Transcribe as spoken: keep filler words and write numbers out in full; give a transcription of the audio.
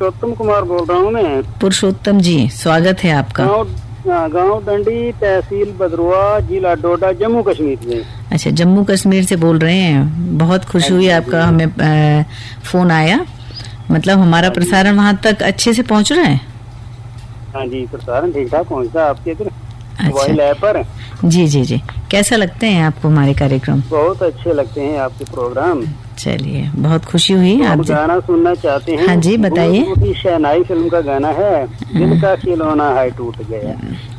पुरुषोत्तम कुमार बोल रहा हूँ मैं। पुरुषोत्तम जी, स्वागत है आपका। गांव डंडी, तहसील बदरुआ, जिला डोडा, जम्मू कश्मीर से। अच्छा, जम्मू कश्मीर से बोल रहे हैं। बहुत खुश हुई आपका हमें आ, फोन आया। मतलब हमारा प्रसारण वहाँ तक अच्छे से पहुँच रहा है? हाँ जी, प्रसारण ठीक ठाक पहुँचता है आपके इधर मोबाइल ऐप पर। जी जी जी, कैसा लगते हैं आपको हमारे कार्यक्रम? बहुत अच्छे लगते हैं आपके प्रोग्राम। चलिए, बहुत खुशी हुई। तो आप गाना सुनना चाहते हैं? हाँ जी, बताइए। शहनाई फिल्म का गाना है, दिल का खिलौना है टूट गया।